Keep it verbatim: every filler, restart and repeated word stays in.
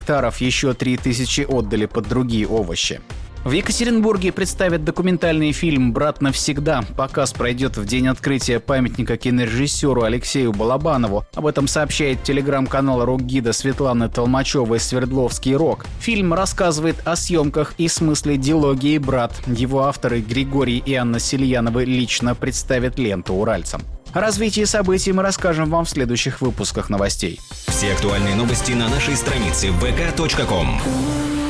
гектаров, еще три тысячи отдали под другие овощи. В Екатеринбурге представят документальный фильм «Брат навсегда». Показ пройдет в день открытия памятника кинорежиссеру Алексею Балабанову. Об этом сообщает телеграм-канал рок-гида Светланы Толмачевой «Свердловский рок». Фильм рассказывает о съемках и смысле дилогии «Брат». Его авторы Григорий и Анна Сельяновы лично представят ленту уральцам. О развитии событий мы расскажем вам в следующих выпусках новостей. Все актуальные новости на нашей странице вэ ка точка ком.